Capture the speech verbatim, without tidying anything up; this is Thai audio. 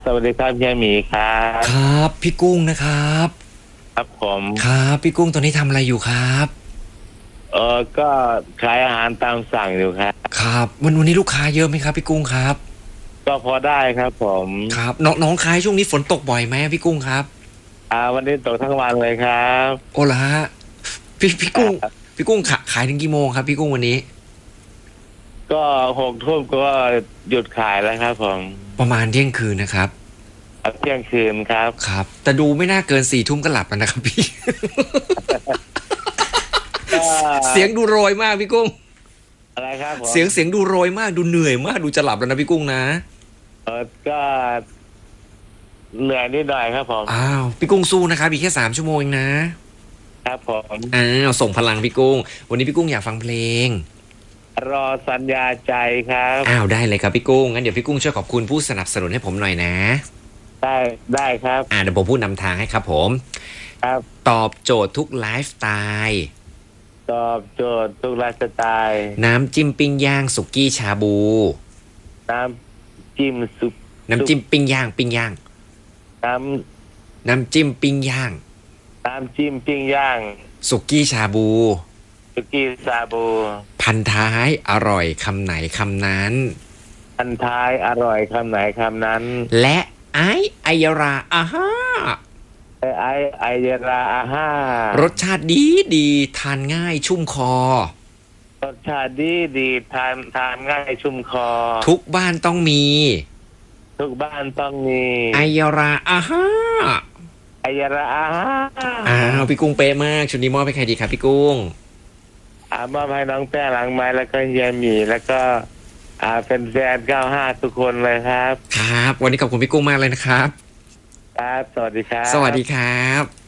สวัสดีครับเฮียหมีครับครับพี่กุ้งนะครับครับผมครับพี่กุ้งตอนนี้ทำอะไรอยู่ครับเออก็ขายอาหารตามสั่งอยู่ครับครับวันวันนี้ลูกค้าเยอะไหมครับพี่กุ้งครับก็พอได้ครับผมครับน้องน้องขายช่วงนี้ฝนตกบ่อยไหมพี่กุ้งครับอ่าวันนี้ตกทั้งวันเลยครับโอ้ละฮะพี่พี่กุ้งพี่กุ้งขายขายถึงกี่โมงครับพี่กุ้งวันนี้ก็หกทุ่มก็หยุดขายแล้วครับผมประมาณเที่ยงคืนนะครับเที่ยงคืนครับครับแต่ดูไม่น่าเกินสี่ทุ่มก็หลับแล้วนะครับพี่ก็เสียงดูโรยมากพี่กุ้งอะไรครับผมเสียงเสียงดูโรยมากดูเหนื่อยมากดูจะหลับแล้วนะพี่กุ้งนะเออก็เหนื่อยนิดหน่อยครับผมอ้าวพี่กุ้งสู้นะครับอีกแค่สามชั่วโมงเองนะครับผมอ้าวส่งพลังพี่กุ้งวันนี้พี่กุ้งอยากฟังเพลงรอสัญญาใจครับอ้าวได้เลยครับพี่กุ้งงั้นเดี๋ยวพี่กุ้งช่วยขอบคุณผู้สนับสนุนให้ผมหน่อยนะได้ได้ครับอ่าเดี๋ยวผมพูดนำทางให้ครับผมครับตอบโจทย์ทุกไลฟ์สไตล์ตอบโจทย์ทุกไลฟ์สไตล์น้ำจิ้มปิ้งย่างสุกี้ชาบูน้ำจิ้มซุปน้ำจิ้มปิ้งย่างปิ้งย่างน้น้ำจิ้มปิ้งย่างำน้ำจิ้มปิ้งย่างสุกี้ชาบูสุกี้ซาบูพันท้ายอร่อยคำไหนคำนั้นพันท้ายอร่อยคำไหนคำนั้นและไอไอยราอาฮ่าไอไอไอยราอาฮ่ารสชาติดีดีทานง่ายชุ่มคอรสชาติดีดีทานทานง่ายชุ่มคอทุกบ้านต้องมีทุกบ้านต้องมีไอยราอาฮ่าไอยราอาฮ่าอ้าวพี่กุ้งเป๊ะมากชุดนี้มอบให้ใครดีครับพี่กุ้งอ่ามอบให้น้องแป้งหลังไม้แล้วก็เฮียหมีแล้วก็อ่าเป็นแฟนเก้าห้าทุกคนเลยครับครับวันนี้ขอบคุณพี่กุ้งมากเลยนะครับครับสวัสดีครับสวัสดีครับ